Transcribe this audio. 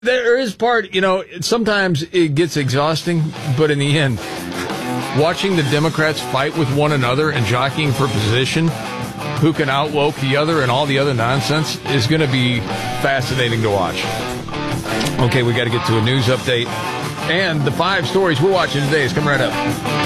There is part, sometimes it gets exhausting, but in the end, watching the Democrats fight with one another and jockeying for position, who can outwoke the other and all the other nonsense, is going to be fascinating to watch. Okay, we got to get to a news update. And the 5 stories we're watching today is coming right up.